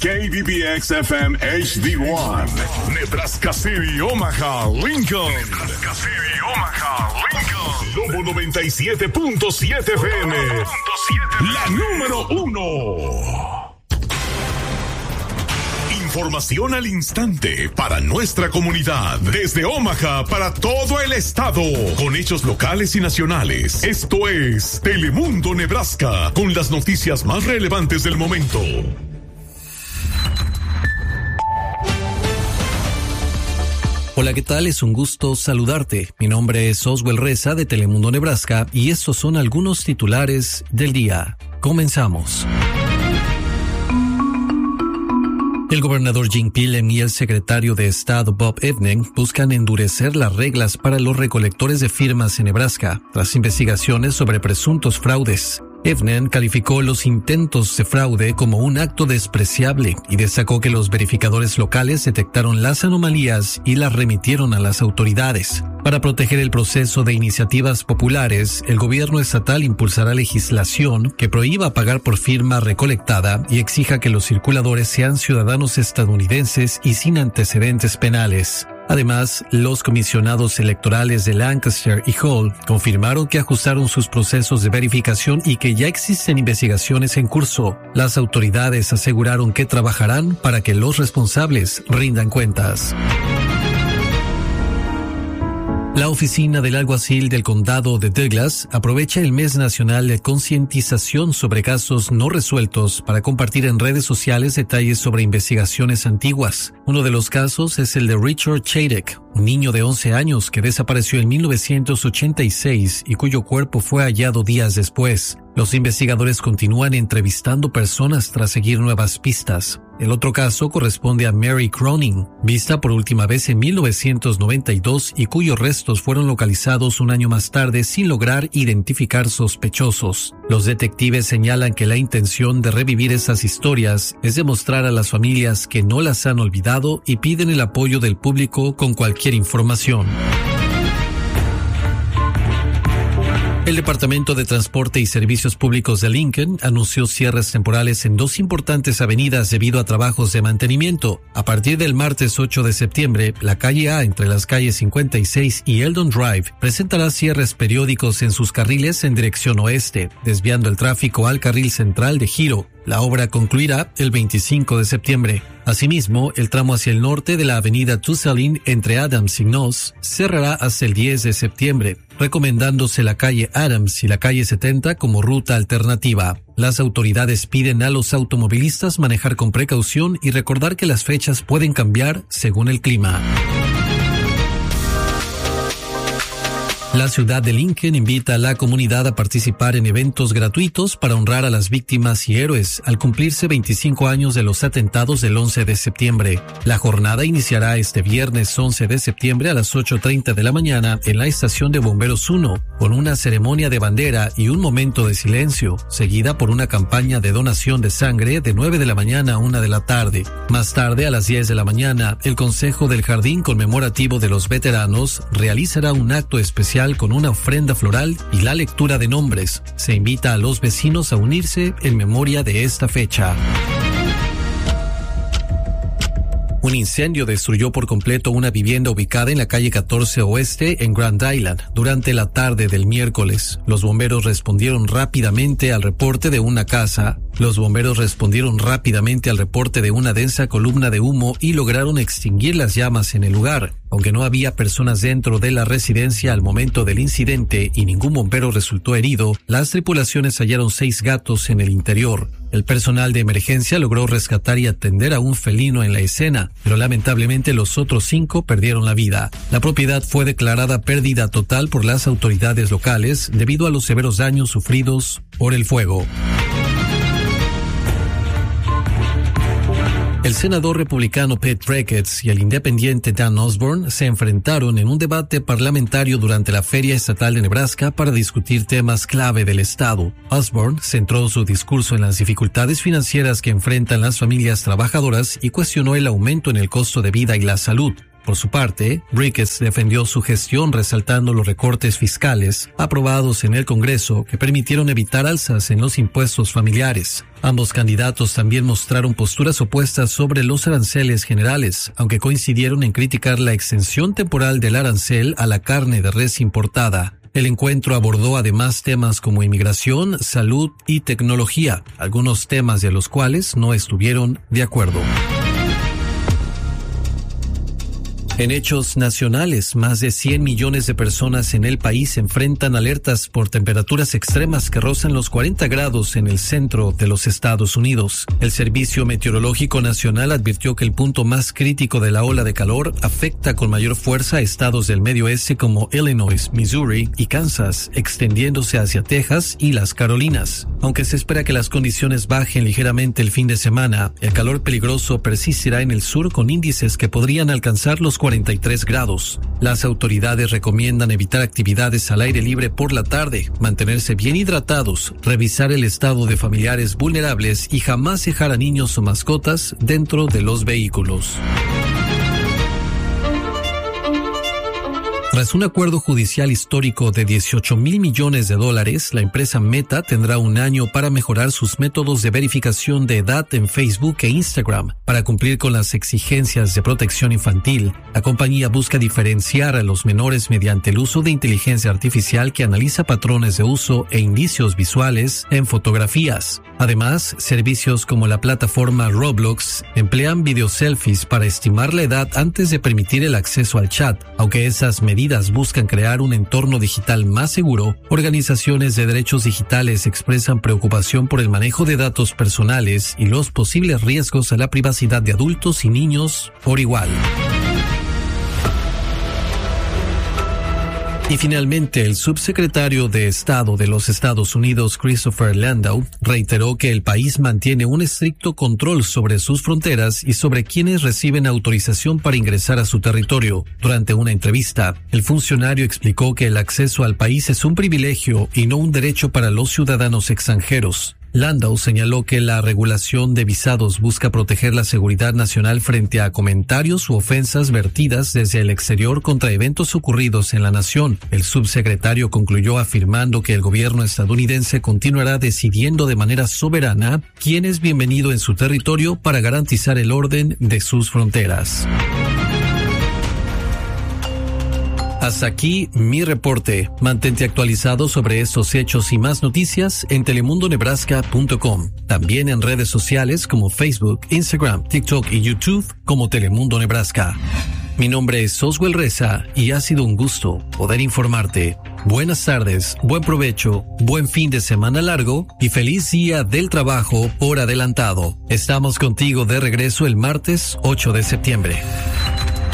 KBBX-FM HD1, Nebraska City, Omaha, Lincoln. Nebraska City, Omaha, Lincoln. Lobo 97.7 FM, la número 1. Información al instante para nuestra comunidad. Desde Omaha para todo el estado. Con hechos locales y nacionales. Esto es Telemundo Nebraska. Con las noticias más relevantes del momento. Hola, ¿qué tal? Es un gusto saludarte. Mi nombre es Oswell Reza de Telemundo Nebraska y estos son algunos titulares del día. Comenzamos. El gobernador Jim Pillen y el secretario de Estado Bob Evnen buscan endurecer las reglas para los recolectores de firmas en Nebraska tras investigaciones sobre presuntos fraudes. Evnen calificó los intentos de fraude como un acto despreciable y destacó que los verificadores locales detectaron las anomalías y las remitieron a las autoridades. Para proteger el proceso de iniciativas populares, el gobierno estatal impulsará legislación que prohíba pagar por firma recolectada y exija que los circuladores sean ciudadanos estadounidenses y sin antecedentes penales. Además, los comisionados electorales de Lancaster y Hall confirmaron que ajustaron sus procesos de verificación y que ya existen investigaciones en curso. Las autoridades aseguraron que trabajarán para que los responsables rindan cuentas. La oficina del alguacil del condado de Douglas aprovecha el mes nacional de concientización sobre casos no resueltos para compartir en redes sociales detalles sobre investigaciones antiguas. Uno de los casos es el de Richard Chadek, un niño de 11 años que desapareció en 1986 y cuyo cuerpo fue hallado días después. Los investigadores continúan entrevistando personas tras seguir nuevas pistas. El otro caso corresponde a Mary Cronin, vista por última vez en 1992 y cuyos restos fueron localizados un año más tarde sin lograr identificar sospechosos. Los detectives señalan que la intención de revivir esas historias es demostrar a las familias que no las han olvidado y piden el apoyo del público con cualquier información. El Departamento de Transporte y Servicios Públicos de Lincoln anunció cierres temporales en dos importantes avenidas debido a trabajos de mantenimiento. A partir del martes 8 de septiembre, la calle A entre las calles 56 y Eldon Drive presentará cierres periódicos en sus carriles en dirección oeste, desviando el tráfico al carril central de giro. La obra concluirá el 25 de septiembre. Asimismo, el tramo hacia el norte de la avenida Tussalin entre Adams y Noss cerrará hasta el 10 de septiembre, recomendándose la calle Adams y la calle 70 como ruta alternativa. Las autoridades piden a los automovilistas manejar con precaución y recordar que las fechas pueden cambiar según el clima. La ciudad de Lincoln invita a la comunidad a participar en eventos gratuitos para honrar a las víctimas y héroes al cumplirse 25 años de los atentados del 11 de septiembre. La jornada iniciará este viernes 11 de septiembre a las 8:30 de la mañana en la estación de Bomberos 1, con una ceremonia de bandera y un momento de silencio, seguida por una campaña de donación de sangre de 9 de la mañana a 1 de la tarde. Más tarde, a las 10 de la mañana, el Consejo del Jardín Conmemorativo de los Veteranos realizará un acto especial con una ofrenda floral y la lectura de nombres. Se invita a los vecinos a unirse en memoria de esta fecha. Un incendio destruyó por completo una vivienda ubicada en la calle 14 Oeste en Grand Island durante la tarde del miércoles. Los bomberos respondieron rápidamente al reporte de una densa columna de humo y lograron extinguir las llamas en el lugar. Aunque no había personas dentro de la residencia al momento del incidente y ningún bombero resultó herido, las tripulaciones hallaron 6 gatos en el interior. El personal de emergencia logró rescatar y atender a un felino en la escena, pero lamentablemente los otros 5 perdieron la vida. La propiedad fue declarada pérdida total por las autoridades locales debido a los severos daños sufridos por el fuego. El senador republicano Pete Brackett y el independiente Dan Osborne se enfrentaron en un debate parlamentario durante la Feria Estatal de Nebraska para discutir temas clave del estado. Osborne centró su discurso en las dificultades financieras que enfrentan las familias trabajadoras y cuestionó el aumento en el costo de vida y la salud. Por su parte, Ricketts defendió su gestión resaltando los recortes fiscales aprobados en el Congreso que permitieron evitar alzas en los impuestos familiares. Ambos candidatos también mostraron posturas opuestas sobre los aranceles generales, aunque coincidieron en criticar la extensión temporal del arancel a la carne de res importada. El encuentro abordó además temas como inmigración, salud y tecnología, algunos temas de los cuales no estuvieron de acuerdo. En hechos nacionales, más de 100 millones de personas en el país enfrentan alertas por temperaturas extremas que rozan los 40 grados en el centro de los Estados Unidos. El Servicio Meteorológico Nacional advirtió que el punto más crítico de la ola de calor afecta con mayor fuerza a estados del medio oeste como Illinois, Missouri y Kansas, extendiéndose hacia Texas y las Carolinas. Aunque se espera que las condiciones bajen ligeramente el fin de semana, el calor peligroso persistirá en el sur con índices que podrían alcanzar los 43 grados. Las autoridades recomiendan evitar actividades al aire libre por la tarde, mantenerse bien hidratados, revisar el estado de familiares vulnerables y jamás dejar a niños o mascotas dentro de los vehículos. Tras un acuerdo judicial histórico de $18 mil millones, la empresa Meta tendrá un año para mejorar sus métodos de verificación de edad en Facebook e Instagram. Para cumplir con las exigencias de protección infantil, la compañía busca diferenciar a los menores mediante el uso de inteligencia artificial que analiza patrones de uso e indicios visuales en fotografías. Además, servicios como la plataforma Roblox emplean videoselfies para estimar la edad antes de permitir el acceso al chat. Aunque esas medidas buscan crear un entorno digital más seguro, organizaciones de derechos digitales expresan preocupación por el manejo de datos personales y los posibles riesgos a la privacidad de adultos y niños por igual. Y finalmente, el subsecretario de Estado de los Estados Unidos, Christopher Landau, reiteró que el país mantiene un estricto control sobre sus fronteras y sobre quienes reciben autorización para ingresar a su territorio. Durante una entrevista, el funcionario explicó que el acceso al país es un privilegio y no un derecho para los ciudadanos extranjeros. Landau señaló que la regulación de visados busca proteger la seguridad nacional frente a comentarios u ofensas vertidas desde el exterior contra eventos ocurridos en la nación. El subsecretario concluyó afirmando que el gobierno estadounidense continuará decidiendo de manera soberana quién es bienvenido en su territorio para garantizar el orden de sus fronteras. Hasta aquí mi reporte. Mantente actualizado sobre estos hechos y más noticias en telemundonebraska.com. También en redes sociales como Facebook, Instagram, TikTok y YouTube como Telemundo Nebraska. Mi nombre es Oswald Reza y ha sido un gusto poder informarte. Buenas tardes, buen provecho, buen fin de semana largo y feliz día del trabajo por adelantado. Estamos contigo de regreso el martes 8 de septiembre.